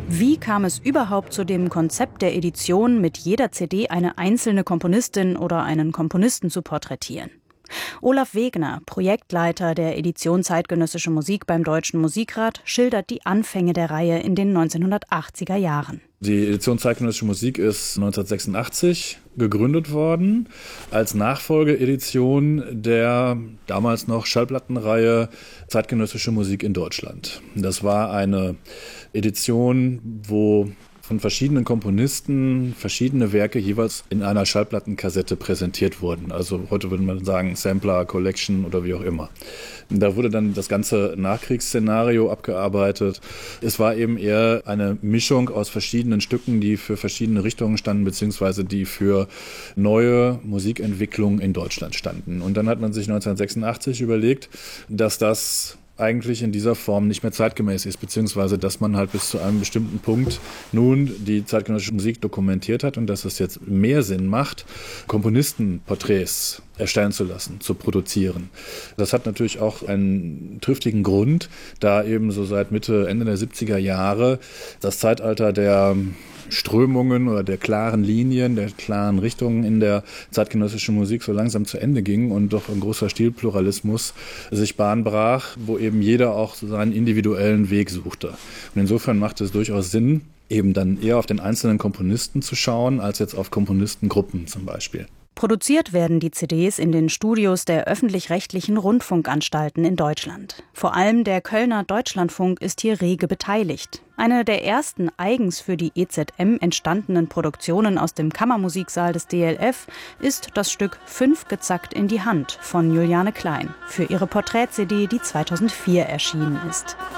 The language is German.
Wie kam es überhaupt zu dem Konzept der Edition, mit jeder CD eine einzelne Komponistin oder einen Komponisten zu porträtieren? Olaf Wegner, Projektleiter der Edition Zeitgenössische Musik beim Deutschen Musikrat, schildert die Anfänge der Reihe in den 1980er Jahren. Die Edition Zeitgenössische Musik ist 1986 gegründet worden als Nachfolgeedition der damals noch Schallplattenreihe Zeitgenössische Musik in Deutschland. Das war eine Edition, wo von verschiedenen Komponisten verschiedene Werke jeweils in einer Schallplattenkassette präsentiert wurden. Also heute würde man sagen Sampler, Collection oder wie auch immer. Da wurde dann das ganze Nachkriegsszenario abgearbeitet. Es war eben eher eine Mischung aus verschiedenen Stücken, die für verschiedene Richtungen standen, beziehungsweise die für neue Musikentwicklungen in Deutschland standen. Und dann hat man sich 1986 überlegt, dass das eigentlich in dieser Form nicht mehr zeitgemäß ist, beziehungsweise dass man halt bis zu einem bestimmten Punkt nun die zeitgenössische Musik dokumentiert hat und dass es jetzt mehr Sinn macht, Komponistenporträts erstellen zu lassen, zu produzieren. Das hat natürlich auch einen triftigen Grund, da eben so seit Mitte, Ende der 70er Jahre das Zeitalter der Strömungen oder der klaren Linien, der klaren Richtungen in der zeitgenössischen Musik so langsam zu Ende ging und doch ein großer Stilpluralismus sich Bahn brach, wo eben jeder auch seinen individuellen Weg suchte. Und insofern macht es durchaus Sinn, eben dann eher auf den einzelnen Komponisten zu schauen, als jetzt auf Komponistengruppen zum Beispiel. Produziert werden die CDs in den Studios der öffentlich-rechtlichen Rundfunkanstalten in Deutschland. Vor allem der Kölner Deutschlandfunk ist hier rege beteiligt. Eine der ersten eigens für die EZM entstandenen Produktionen aus dem Kammermusiksaal des DLF ist das Stück 5 gezackt in die Hand von Juliane Klein für ihre Porträt-CD, die 2004 erschienen ist.